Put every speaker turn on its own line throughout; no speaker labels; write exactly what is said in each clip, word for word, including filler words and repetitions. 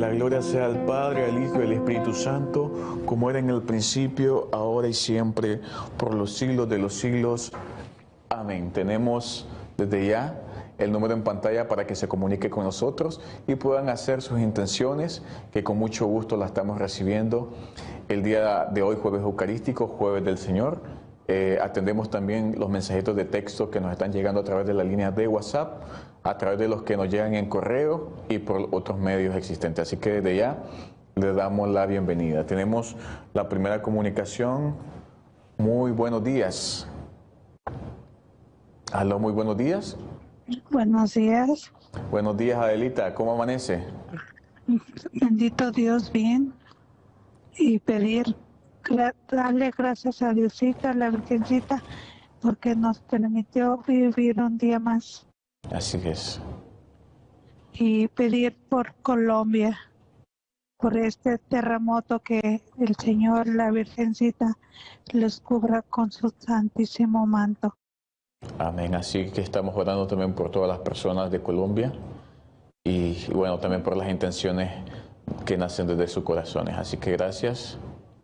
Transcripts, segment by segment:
la gloria sea al Padre, al Hijo y al Espíritu Santo, como era en el principio, ahora y siempre, por los siglos de los siglos. Amén. Tenemos desde ya el número en pantalla para que se comunique con nosotros y puedan hacer sus intenciones, que con mucho gusto la estamos recibiendo. El día de hoy, jueves eucarístico, jueves del Señor, eh, atendemos también los mensajitos de texto que nos están llegando a través de la línea de WhatsApp, a través de los que nos llegan en correo y por otros medios existentes. Así que desde ya le damos la bienvenida. Tenemos la primera comunicación. Muy buenos días. Aló, muy buenos días.
Buenos días.
Buenos días, Adelita. ¿Cómo amanece?
Bendito Dios, bien. Y pedir, darle gracias a Diosita, a la Virgencita, porque nos permitió vivir un día más.
Así es.
Y pedir por Colombia, por este terremoto, que el Señor, la Virgencita, los cubra con su santísimo manto.
Amén. Así que estamos orando también por todas las personas de Colombia y, y bueno, también por las intenciones que nacen desde sus corazones. Así que gracias.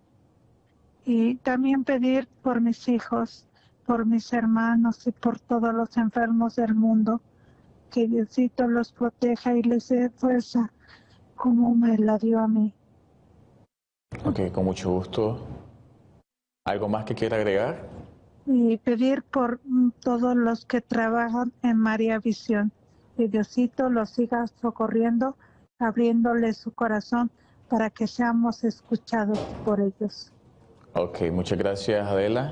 Y también pedir por mis hijos, por mis hermanos y por todos los enfermos del mundo, que Diosito los proteja y les dé fuerza como me la dio a mí.
Ok, con mucho gusto. ¿Algo más que quiera agregar?
Y pedir por mm, todos los que trabajan en María Visión, que Diosito los siga socorriendo, abriéndole su corazón para que seamos escuchados por ellos.
Ok, muchas gracias, Adela.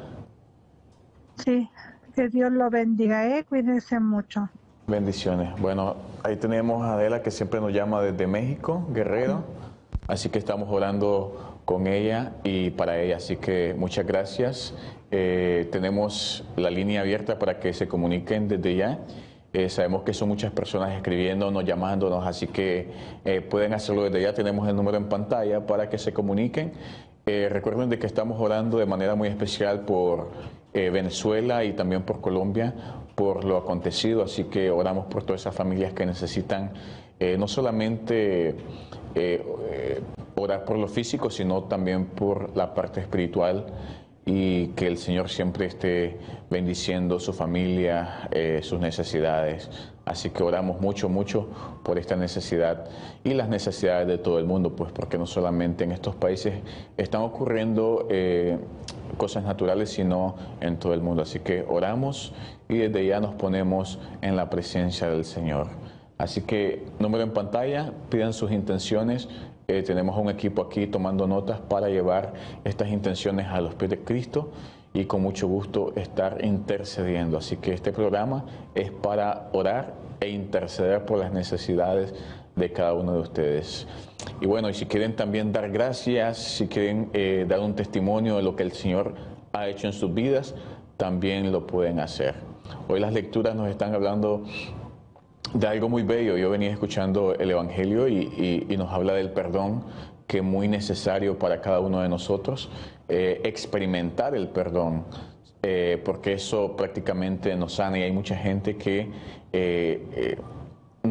Sí, que Dios lo bendiga, ¿eh? Cuídense mucho.
Bendiciones. Bueno, ahí tenemos a Adela, que siempre nos llama desde México, Guerrero. Así que estamos orando con ella y para ella. Así que muchas gracias. Eh, tenemos la línea abierta para que se comuniquen desde ya. Eh, sabemos que son muchas personas escribiéndonos, llamándonos, así que eh, pueden hacerlo desde ya. Tenemos el número en pantalla para que se comuniquen. Eh, recuerden de que estamos orando de manera muy especial por eh, Venezuela y también por Colombia, por lo acontecido, así que oramos por todas esas familias que necesitan eh, no solamente eh, eh, orar por lo físico, sino también por la parte espiritual, y que el Señor siempre esté bendiciendo su familia, eh, sus necesidades. Así que oramos mucho, mucho por esta necesidad y las necesidades de todo el mundo, pues porque no solamente en estos países están ocurriendo eh, cosas naturales, sino en todo el mundo. Así que oramos y desde ya nos ponemos en la presencia del Señor. Así que número en pantalla, pidan sus intenciones. Eh, tenemos un equipo aquí tomando notas para llevar estas intenciones a los pies de Cristo y con mucho gusto estar intercediendo. Así que este programa es para orar e interceder por las necesidades de cada uno de ustedes. Y bueno, y si quieren también dar gracias, si quieren eh, dar un testimonio de lo que el Señor ha hecho en sus vidas, también lo pueden hacer. Hoy las lecturas nos están hablando de algo muy bello. Yo venía escuchando el Evangelio y, y, y nos habla del perdón, que es muy necesario para cada uno de nosotros, eh, experimentar el perdón, eh, porque eso prácticamente nos sana, y hay mucha gente que eh, eh,